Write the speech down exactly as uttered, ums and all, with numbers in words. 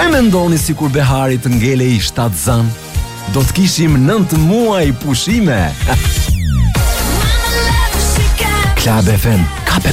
e mendoni si kur Behari të ngele i shtatë zan? Do të kishim nëntë muaj pushime. Klab F M, kape